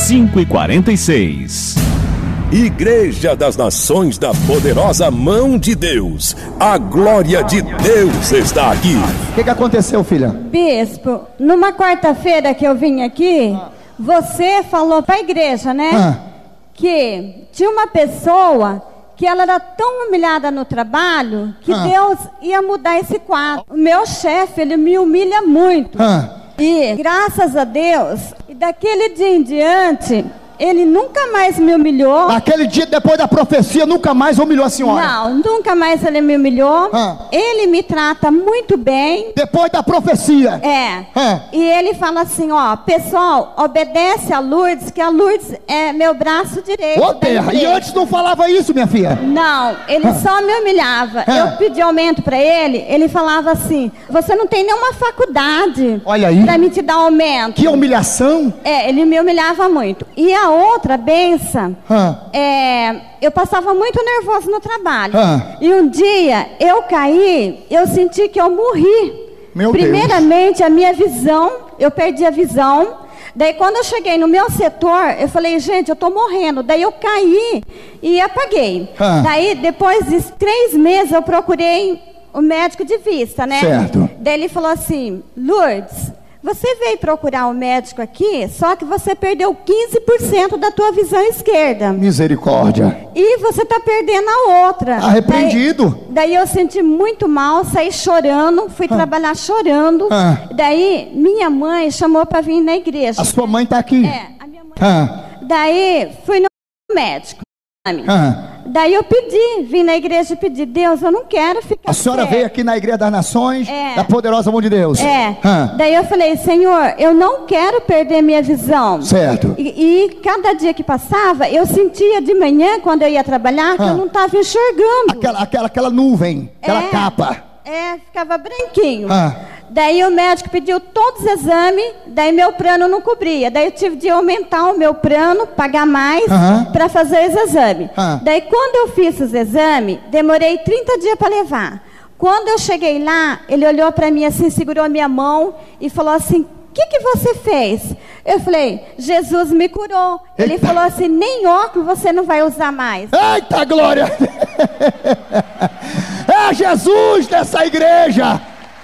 5h46. Igreja das Nações da Poderosa Mão de Deus. A glória de Deus está aqui. O que aconteceu, filha? Bispo, numa quarta-feira que eu vim aqui, você falou para a igreja, né? Que tinha uma pessoa que ela era tão humilhada no trabalho que Deus ia mudar esse quadro. O meu chefe, ele me humilha muito. E graças a Deus, daquele dia em diante, ele nunca mais me humilhou. Naquele dia, depois da profecia, nunca mais humilhou a senhora? Não, nunca mais ele me humilhou. Ele me trata muito bem. Depois da profecia? E ele fala assim, ó, pessoal, obedece a Lourdes, que a Lourdes é meu braço direito. Ô terra, e antes não falava isso, minha filha? Não, ele só me humilhava. Eu pedi aumento pra ele falava assim, você não tem nenhuma faculdade. Olha aí. Pra me te dar aumento. Que humilhação. Ele me humilhava muito. E a outra benção, eu passava muito nervoso no trabalho. E um dia eu caí, eu senti que eu morri. Meu Primeiramente, Deus. A minha visão, eu perdi a visão. Daí quando eu cheguei no meu setor, eu falei, gente, eu tô morrendo. Daí eu caí e apaguei. Daí depois de 3 meses eu procurei o médico de vista, né? Certo. Daí ele falou assim, Lourdes, você veio procurar um médico aqui, só que você perdeu 15% da tua visão esquerda. Misericórdia. E você está perdendo a outra. Arrependido. Daí eu senti muito mal, saí chorando, fui trabalhar chorando. Daí minha mãe chamou para vir na igreja. A sua mãe está aqui? A minha mãe. Daí fui no médico. Daí eu vim na igreja e pedi, Deus, eu não quero ficar. A senhora veio aqui na Igreja das Nações, da Poderosa Mão de Deus. Daí eu falei, Senhor, eu não quero perder minha visão. Certo. E cada dia que passava, eu sentia de manhã, quando eu ia trabalhar, que eu não estava enxergando. Aquela nuvem, aquela capa. Ficava branquinho. Daí o médico pediu todos os exames, daí meu plano não cobria. Daí eu tive de aumentar o meu plano, pagar mais para fazer os exames. Daí quando eu fiz os exames, demorei 30 dias para levar. Quando eu cheguei lá, ele olhou para mim assim, segurou a minha mão e falou assim, o que você fez? Eu falei, Jesus me curou. Ele falou assim, nem óculos você não vai usar mais. Eita glória! É Jesus dessa igreja.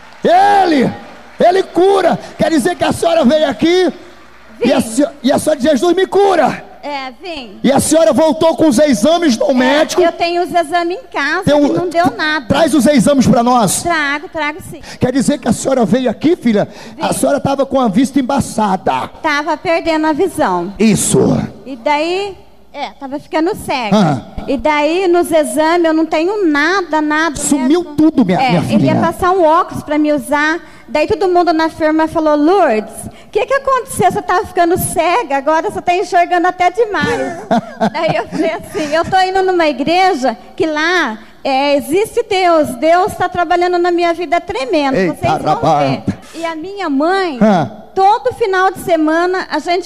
Ele cura. Quer dizer que a senhora veio aqui e a senhora diz, Jesus me cura. Vim. E a senhora voltou com os exames do médico. Eu tenho os exames em casa que não deu nada. Traz os exames para nós. Trago sim. Quer dizer que a senhora veio aqui, filha? A senhora estava com a vista embaçada. Tava perdendo a visão. Isso. E daí... tava ficando cega. E daí, nos exames, eu não tenho nada. Sumiu tudo, minha filha. Ele ia passar um óculos para me usar. Daí todo mundo na firma falou, Lourdes, o que aconteceu? Você estava ficando cega, agora você está enxergando até demais. Daí eu falei assim, eu estou indo numa igreja que lá existe Deus. Deus está trabalhando na minha vida tremendo. Vocês vão ver. E a minha mãe, todo final de semana, a gente